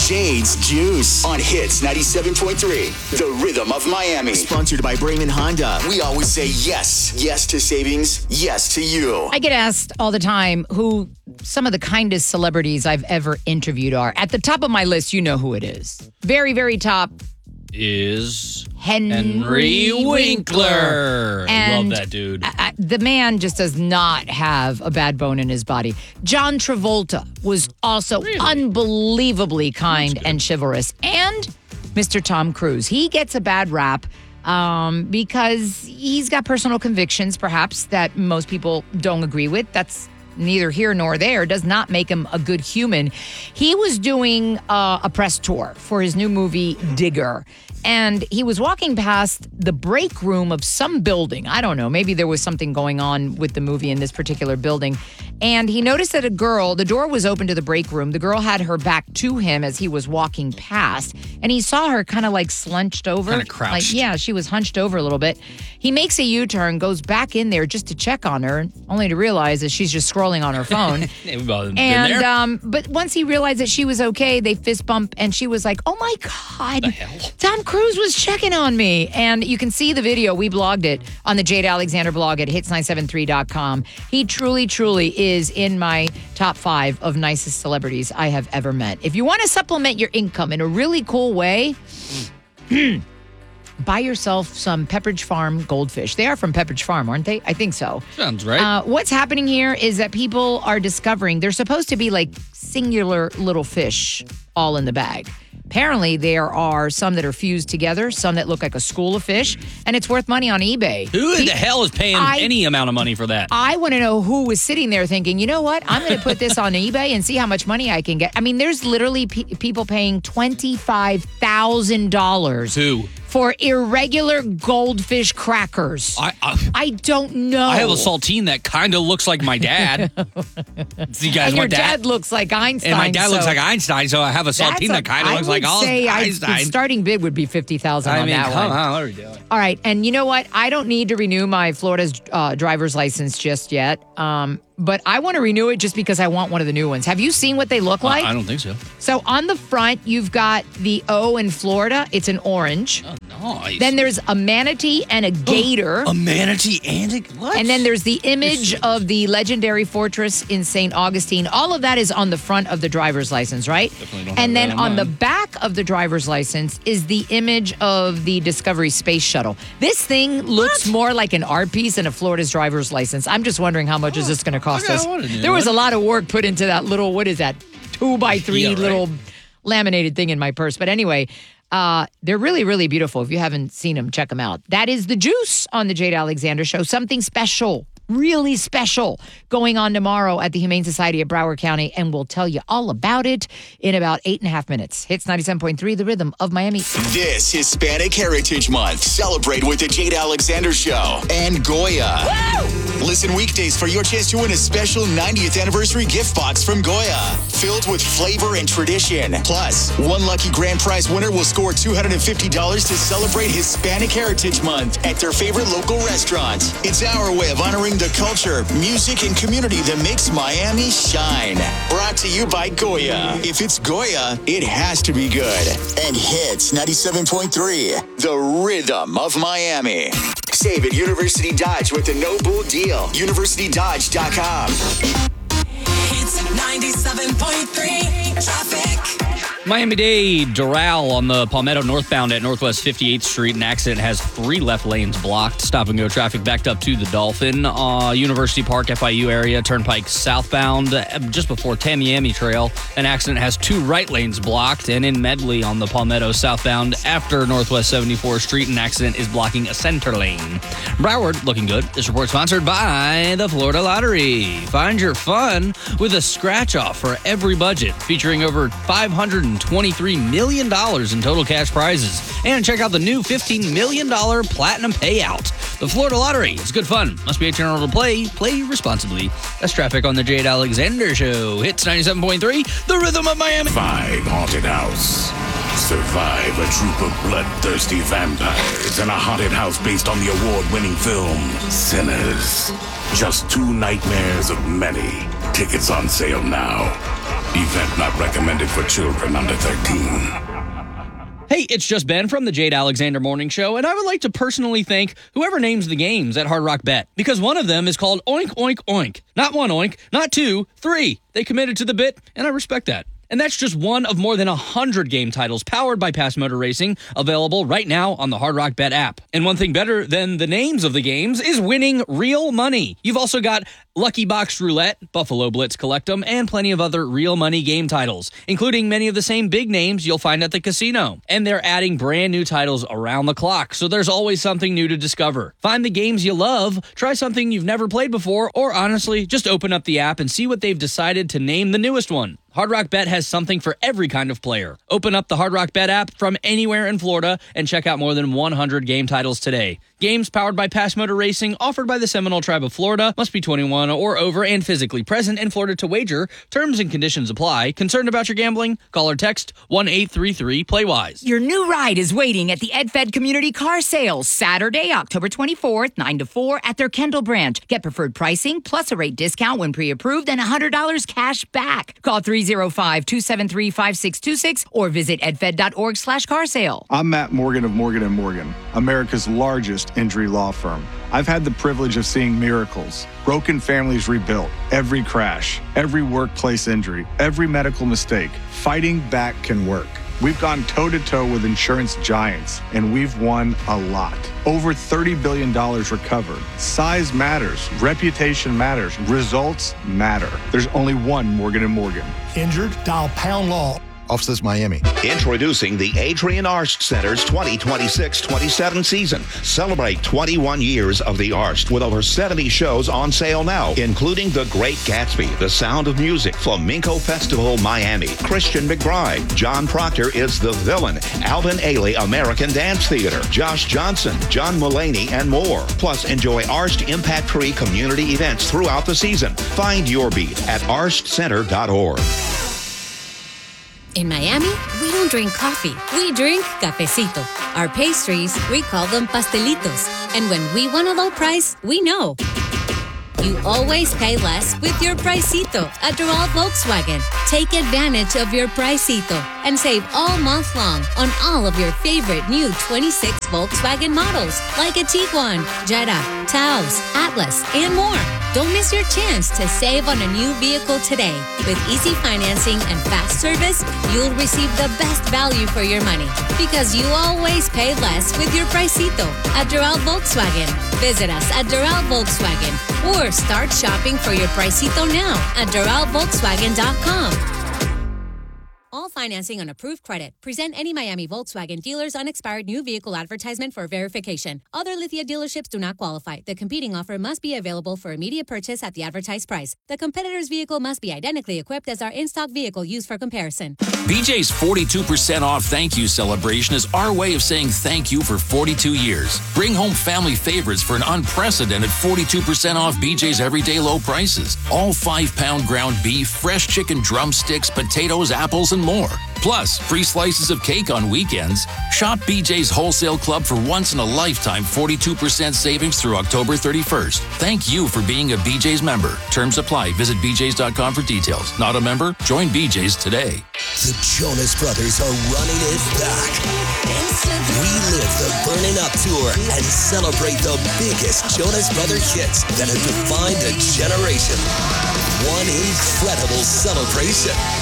Jade's Juice on Hits 97.3, the rhythm of Miami. Sponsored by Brayman Honda. We always say yes. Yes to savings. Yes to you. I get asked all the time who some of the kindest celebrities I've ever interviewed are. At the top of my list, you know who it is. Very, very top is Henry Winkler. And love that dude. The man just does not have a bad bone in his body. John Travolta was also unbelievably kind and chivalrous. And Mr. Tom Cruise. He gets a bad rap because he's got personal convictions, perhaps, that most people don't agree with. That's neither here nor there. Does not make him a good human. He was doing a press tour for his new movie, Digger. And he was walking past the break room of some building. I don't know. Maybe there was something going on with the movie in this particular building. And he noticed that the door was open to the break room. The girl had her back to him as he was walking past. And he saw her kind of like slunched over. Kind of crouched. She was hunched over a little bit. He makes a U-turn, goes back in there just to check on her, only to realize that she's just scrolling on her phone. But once he realized that she was okay, they fist bump, and she was like, "Oh my God, Tom Cruise was checking on me." And you can see the video. We blogged it on the Jade Alexander blog at hits973.com. He truly, truly is in my top 5 of nicest celebrities I have ever met. If you want to supplement your income in a really cool way, buy yourself some Pepperidge Farm goldfish. They are from Pepperidge Farm, aren't they? I think so. Sounds right. What's happening here is that people are discovering they're supposed to be like singular little fish all in the bag. Apparently, there are some that are fused together, some that look like a school of fish, and it's worth money on eBay. Who the hell is paying any amount of money for that? I want to know who was sitting there thinking, you know what? I'm going to put this on eBay and see how much money I can get. I mean, there's literally people paying $25,000. Who? For irregular goldfish crackers. I don't know. I have a saltine that kind of looks like my dad. So you guys and want your that? dad looks like Einstein. And my dad looks like Einstein, so I have a saltine that kind of looks like Einstein. Starting bid would be $50,000 on that one. Come on, what are we doing? All right, and you know what? I don't need to renew my Florida's driver's license just yet. But I want to renew it just because I want one of the new ones. Have you seen what they look like? I don't think so. So on the front, you've got the O in Florida. It's an orange. Oh, nice. Then there's a manatee and a gator. A manatee and a what? And then there's the image of the legendary fortress in St. Augustine. All of that is on the front of the driver's license, right? Definitely don't And have then that on the mine. back of the driver's license is the image of the Discovery Space Shuttle. This thing looks more like an art piece than a Florida's driver's license. I'm just wondering how much is this going to cost us. There was a lot of work put into that little, what is that, 2x3 little laminated thing in my purse. But anyway, they're really, really beautiful. If you haven't seen them, check them out. That is the juice on the Jade Alexander Show. Something special, really special, going on tomorrow at the Humane Society of Broward County, and we'll tell you all about it in about 8.5 minutes. Hits 97.3, the rhythm of Miami. This Hispanic Heritage Month. Celebrate with the Jade Alexander Show and Goya. Woo! Listen weekdays for your chance to win a special 90th anniversary gift box from Goya, filled with flavor and tradition. Plus, one lucky grand prize winner will score $250 to celebrate Hispanic Heritage Month at their favorite local restaurant. It's our way of honoring the culture, music, and community that makes Miami shine. Brought to you by Goya. If it's Goya, it has to be good. And Hits 97.3, the rhythm of Miami. Save at University Dodge with the No Bull deal. UniversityDodge.com. It's 97.3 traffic. Miami-Dade, Doral on the Palmetto northbound at Northwest 58th Street. An accident has 3 left lanes blocked. Stop-and-go traffic backed up to the Dolphin. University Park, FIU area, Turnpike southbound, just before Tamiami Trail. An accident has 2 right lanes blocked. And in Medley on the Palmetto southbound after Northwest 74th Street, an accident is blocking a center lane. Broward, looking good. This report sponsored by the Florida Lottery. Find your fun with a scratch-off for every budget, featuring over $523 million in total cash prizes. And check out the new $15 million Platinum Payout. The Florida Lottery. It's good fun. Must be 18 years old to play. Play responsibly. That's traffic on the Jade Alexander Show. Hits 97.3, the rhythm of Miami. 5 haunted house. Survive a troop of bloodthirsty vampires in a haunted house based on the award-winning film Sinners. Just 2 nightmares of many. Tickets on sale now. Event not recommended for children under 13. Hey, it's just Ben from the Jade Alexander Morning Show, and I would like to personally thank whoever names the games at Hard Rock Bet, because one of them is called Oink Oink Oink. Not one oink, not two, three. They committed to the bit, and I respect that. And that's just one of more than 100 game titles powered by Pass Motor Racing, available right now on the Hard Rock Bet app. And one thing better than the names of the games is winning real money. You've also got Lucky Box Roulette, Buffalo Blitz Collect 'em, and plenty of other real money game titles, including many of the same big names you'll find at the casino. And they're adding brand new titles around the clock, so there's always something new to discover. Find the games you love, try something you've never played before, or honestly, just open up the app and see what they've decided to name the newest one. Hard Rock Bet has something for every kind of player. Open up the Hard Rock Bet app from anywhere in Florida and check out more than 100 game titles today. Games powered by Pass Motor Racing, offered by the Seminole Tribe of Florida, must be 21 or over and physically present in Florida to wager. Terms and conditions apply. Concerned about your gambling? Call or text 1-833-PLAY-WISE. Your new ride is waiting at the EdFed Community Car Sales, Saturday, October 24th, 9 to 4 at their Kendall branch. Get preferred pricing, plus a rate discount when pre-approved and $100 cash back. Call 305-273-5626 or visit edfed.org/car sale. I'm Matt Morgan of Morgan & Morgan, America's largest injury law firm. I've had the privilege of seeing miracles, broken families rebuilt, every crash, every workplace injury, every medical mistake. Fighting back can work. We've gone toe-to-toe with insurance giants, and we've won a lot. Over $30 billion recovered. Size matters. Reputation matters. Results matter. There's only one Morgan & Morgan. Injured? Dial Pound Law. Offices Miami. Introducing the Adrian Arst Center's 2026-27 season. Celebrate 21 years of the Arst with over 70 shows on sale now, including The Great Gatsby, The Sound of Music, Flamenco Festival Miami, Christian McBride, John Proctor is the Villain, Alvin Ailey American Dance Theater, Josh Johnson, John Mulaney, and more. Plus, enjoy Arst impact-free community events throughout the season. Find your beat at arstcenter.org. In Miami, we don't drink coffee. We drink cafecito. Our pastries, we call them pastelitos. And when we want a low price, we know. You always pay less with your Pricito at Doral Volkswagen. Take advantage of your Pricito and save all month long on all of your favorite new 26 Volkswagen models like a Tiguan, Jetta, Taos, Atlas, and more. Don't miss your chance to save on a new vehicle today. With easy financing and fast service, you'll receive the best value for your money because you always pay less with your Pricito at Doral Volkswagen. Visit us at Doral Volkswagen or start shopping for your Pricito now at DoralVolkswagen.com. All financing on approved credit. Present any Miami Volkswagen dealer's unexpired new vehicle advertisement for verification. Other Lithia dealerships do not qualify. The competing offer must be available for immediate purchase at the advertised price. The competitor's vehicle must be identically equipped as our in-stock vehicle used for comparison. BJ's 42% off thank you celebration is our way of saying thank you for 42 years. Bring home family favorites for an unprecedented 42% off BJ's everyday low prices. All 5-pound ground beef, fresh chicken drumsticks, potatoes, apples, and more. Plus, free slices of cake on weekends. Shop BJ's Wholesale Club for once-in-a-lifetime 42% savings through October 31st. Thank you for being a BJ's member. Terms apply. Visit bjs.com for details. Not a member? Join BJ's today. The Jonas Brothers are running it back. Relive the Burnin' Up Tour and celebrate the biggest Jonas Brother hits that have defined a generation. One incredible celebration.